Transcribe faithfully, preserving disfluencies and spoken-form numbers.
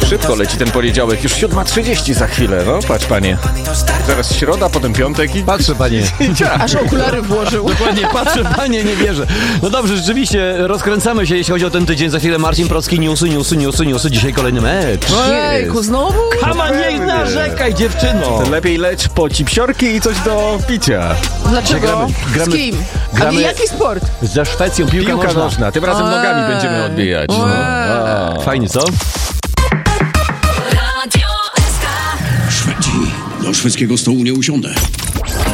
Szybko leci ten poniedziałek, już siódma trzydzieści za chwilę, no patrz panie. Zaraz środa, potem piątek i... Patrzę, panie. Aż okulary włożył. Dokładnie, patrzę, panie, nie wierzę. No dobrze, rzeczywiście rozkręcamy się, jeśli chodzi o ten tydzień. Za chwilę Marcin Procki, newsy, newsy, newsy, newsy. Dzisiaj kolejny mecz. Ojejku, znowu? Kama, nie narzekaj, dziewczyno. Lepiej leć po cipsiorki i coś do picia. Dlaczego? Gramy, gramy, Z kim? gramy- A jaki sport? Za Szwecją piłka, Piłka nożna. nożna, tym razem Ojej. nogami będziemy odbijać. No. Ojej. A. Fajnie, co? Szwedzi. Do szwedzkiego stołu nie usiądę.